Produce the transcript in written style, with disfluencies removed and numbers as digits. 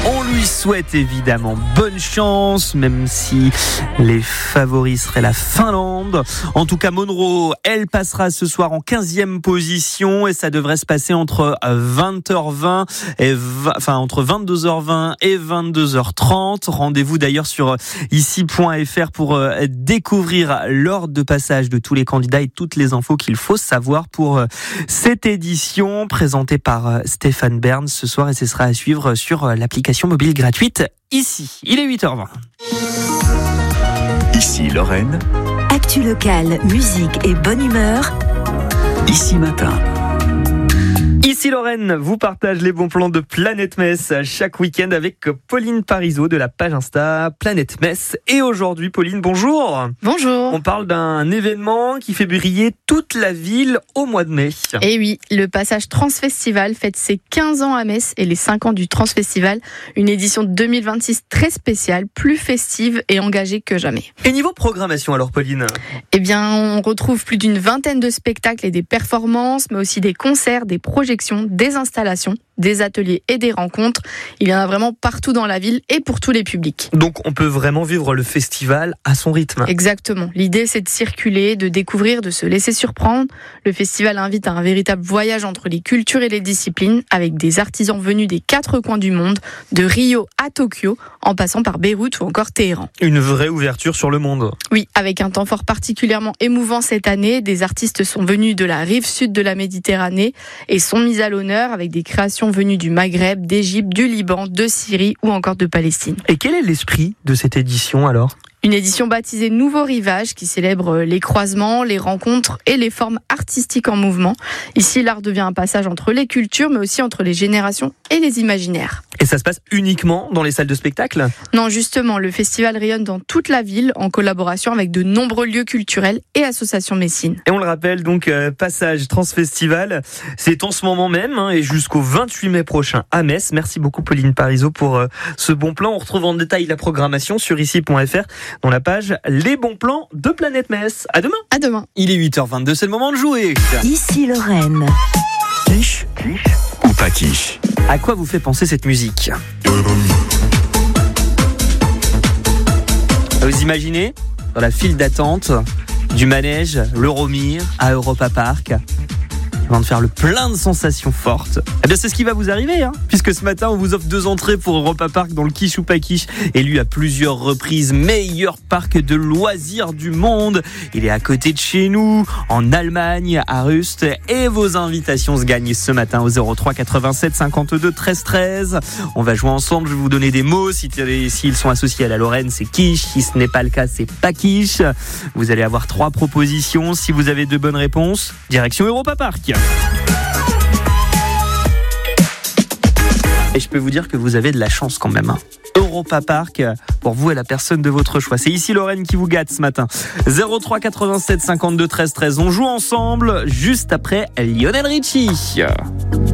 On lui souhaite évidemment bonne chance, même si les favoris seraient la Finlande. En tout cas, Monroe, elle passera ce soir en 15e position et ça devrait se passer entre 20h20 entre 22h20 et 22h30. Rendez-vous d'ailleurs sur ici.fr pour découvrir l'ordre de passage de tous les candidats et toutes les infos qu'il faut savoir pour cette édition présentée par Stéphane Bern ce soir, et ce sera à suivre sur l'application mobile gratuite Ici. Il est 8h20. Ici Lorraine. Actu locale, musique et bonne humeur. Ici Matin. Ici Lorraine vous partage les bons plans de Planète Metz chaque week-end avec Pauline Parisot de la page Insta Planète Metz. Et aujourd'hui, Pauline, bonjour. Bonjour. On parle d'un événement qui fait briller toute la ville au mois de mai. Et oui, le Passage Transfestival fête ses 15 ans à Metz et les 5 ans du Transfestival. Une édition 2026 très spéciale, plus festive et engagée que jamais. Et niveau programmation alors, Pauline ? Eh bien, on retrouve plus d'une vingtaine de spectacles et des performances, mais aussi des concerts, des projections, des installations, des ateliers et des rencontres. Il y en a vraiment partout dans la ville et pour tous les publics. Donc on peut vraiment vivre le festival à son rythme. Exactement. L'idée, c'est de circuler, de découvrir, de se laisser surprendre. Le festival invite à un véritable voyage entre les cultures et les disciplines, avec des artisans venus des 4 coins du monde, de Rio à Tokyo, en passant par Beyrouth ou encore Téhéran. Une vraie ouverture sur le monde. Oui, avec un temps fort particulièrement émouvant cette année, des artistes sont venus de la rive sud de la Méditerranée et sont mis à l'honneur avec des créations venues du Maghreb, d'Égypte, du Liban, de Syrie ou encore de Palestine. Et quel est l'esprit de cette édition alors ? Une édition baptisée Nouveau Rivage qui célèbre les croisements, les rencontres et les formes artistiques en mouvement. Ici, l'art devient un passage entre les cultures, mais aussi entre les générations et les imaginaires. Et ça se passe uniquement dans les salles de spectacle ? Non, justement, le festival rayonne dans toute la ville en collaboration avec de nombreux lieux culturels et associations messines. Et on le rappelle, donc, Passage Transfestival, c'est en ce moment même et jusqu'au 28 mai prochain à Metz. Merci beaucoup Pauline Parisot pour ce bon plan. On retrouve en détail la programmation sur ici.fr dans la page Les bons plans de Planète Metz. À demain. À demain. Il est 8h22, c'est le moment de jouer. Ici Lorraine. Quiche ou pas quiche? À quoi vous fait penser cette musique ? Vous imaginez, dans la file d'attente du manège l'Euromir à Europa Park, avant de faire le plein de sensations fortes. Eh bien, c'est ce qui va vous arriver, puisque ce matin, on vous offre 2 entrées pour Europa Park dans le quiche ou pas quiche, élu à plusieurs reprises meilleur parc de loisirs du monde. Il est à côté de chez nous, en Allemagne, à Rust, et vos invitations se gagnent ce matin au 03 87 52 13 13. On va jouer ensemble, je vais vous donner des mots. S'ils sont associés à la Lorraine, c'est quiche. Si ce n'est pas le cas, c'est pas quiche. Vous allez avoir 3 propositions. Si vous avez 2 bonnes réponses, direction Europa Park. Et je peux vous dire que vous avez de la chance quand même. Europa Park, pour vous et la personne de votre choix. C'est ici Lorraine qui vous gâte ce matin. 03 87 52 13 13. On joue ensemble juste après Lionel Richie.